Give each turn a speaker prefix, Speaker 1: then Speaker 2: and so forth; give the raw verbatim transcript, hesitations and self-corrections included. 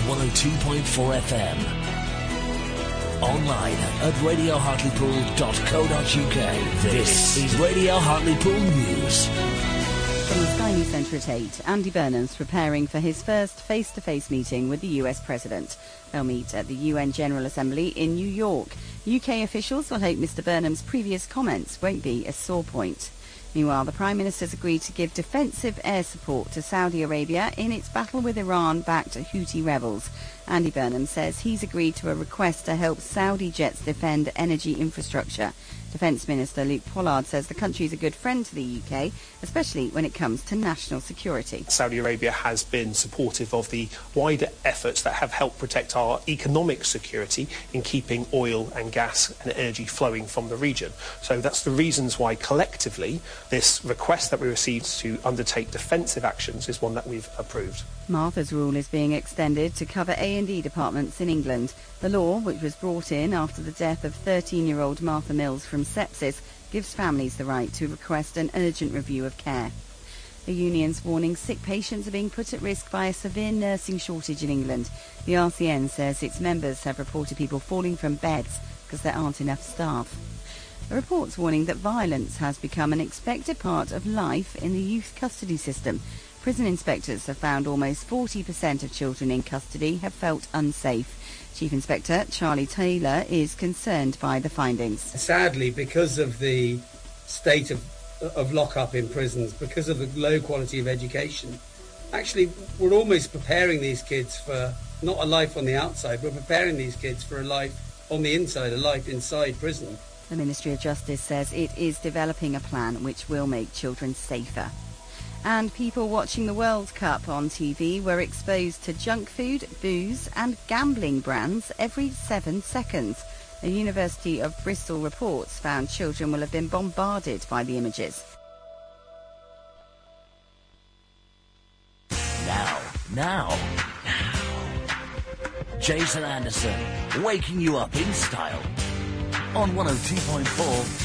Speaker 1: one oh two point four F M. Online at radio hartlepool dot co dot uk. This is Radio Hartlepool News.
Speaker 2: From the Sky News Centre at eight, Andy Burnham's preparing for his first face-to-face meeting with the U S President. They'll meet at the U N General Assembly in New York. U K officials will hope Mr Burnham's previous comments won't be a sore point. Meanwhile, the Prime Minister's agreed to give defensive air support to Saudi Arabia in its battle with Iran-backed Houthi rebels. Andy Burnham says he's agreed to a request to help Saudi jets defend energy infrastructure. Defence Minister Luke Pollard says the country is a good friend to the U K, especially when it comes to national security.
Speaker 3: Saudi Arabia has been supportive of the wider efforts that have helped protect our economic security in keeping oil and gas and energy flowing from the region. So that's the reasons why collectively this request that we received to undertake defensive actions is one that we've approved.
Speaker 2: Martha's Rule is being extended to cover A and E departments in England. The law, which was brought in after the death of thirteen-year-old Martha Mills from sepsis, gives families the right to request an urgent review of care. The union's warning sick patients are being put at risk by a severe nursing shortage in England. The R C N says its members have reported people falling from beds because there aren't enough staff. A report's warning that violence has become an expected part of life in the youth custody system. Prison inspectors have found almost forty percent of children in custody have felt unsafe. Chief Inspector Charlie Taylor is concerned by the findings.
Speaker 4: Sadly, because of the state of, of lock-up in prisons, because of the low quality of education, actually we're almost preparing these kids for not a life on the outside, we're preparing these kids for a life on the inside, a life inside prison.
Speaker 2: The Ministry of Justice says it is developing a plan which will make children safer. And people watching the World Cup on T V were exposed to junk food, booze and gambling brands every seven seconds. A University of Bristol reports found children will have been bombarded by the images.
Speaker 1: Now, now, now. Jason Anderson, waking you up in style on one oh two point four